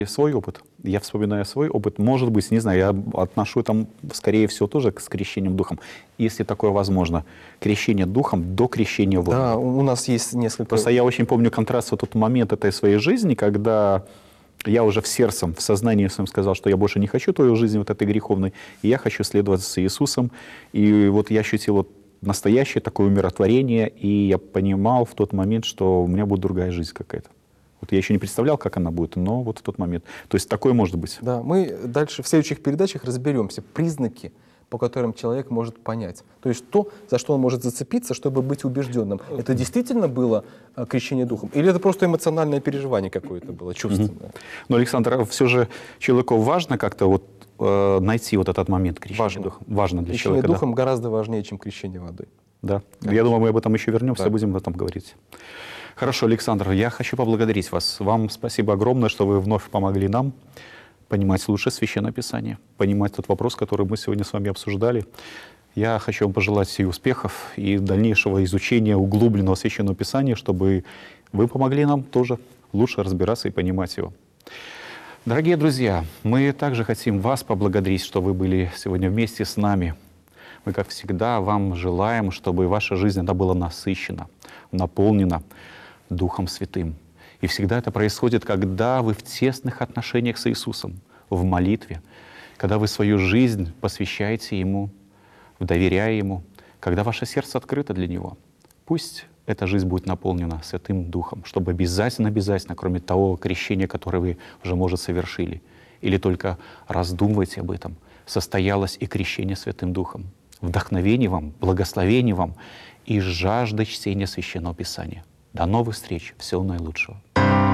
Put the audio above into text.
свой опыт. Я вспоминаю свой опыт. Может быть, не знаю, я отношу там, скорее всего, тоже с крещением духом, если такое возможно. Крещение духом до крещения водой. Да, у нас есть несколько... Просто я очень помню контраст, вот тот момент этой своей жизни, когда я уже в сердцем, в сознании своем сказал, что я больше не хочу твою жизнь вот этой греховной, и я хочу следовать за Иисусом. И вот я ощутил вот настоящее такое умиротворение, и я понимал в тот момент, что у меня будет другая жизнь какая-то. Вот я еще не представлял, как она будет, но вот в тот момент. То есть такое может быть. Да, мы дальше в следующих передачах разберемся. Признаки, по которым человек может понять. То есть то, за что он может зацепиться, чтобы быть убежденным. Это действительно было крещение духом? Или это просто эмоциональное переживание какое-то было, чувственное? Но, Александр, все же человеку важно как-то вот найти вот этот момент крещения духом. Важно для Крещение человека. духом гораздо важнее, чем крещение водой. Да. Я думаю, мы об этом еще вернемся, Да. будем об этом говорить. Хорошо, Александр, я хочу поблагодарить вас. Вам спасибо огромное, что вы вновь помогли нам понимать лучше Священное Писание, понимать тот вопрос, который мы сегодня с вами обсуждали. Я хочу вам пожелать и успехов, и дальнейшего изучения углубленного Священного Писания, чтобы вы помогли нам тоже лучше разбираться и понимать его. Дорогие друзья, мы также хотим вас поблагодарить, что вы были сегодня вместе с нами. Мы, как всегда, вам желаем, чтобы ваша жизнь она была насыщена, наполнена Духом Святым. И всегда это происходит, когда вы в тесных отношениях с Иисусом, в молитве, когда вы свою жизнь посвящаете Ему, доверяя Ему, когда ваше сердце открыто для Него. Пусть эта жизнь будет наполнена Святым Духом, чтобы обязательно, кроме того крещения, которое вы уже, может, совершили, или только раздумывайте об этом, состоялось и крещение Святым Духом. Вдохновение вам, благословение вам и жажда чтения Священного Писания. До новых встреч. Всего наилучшего.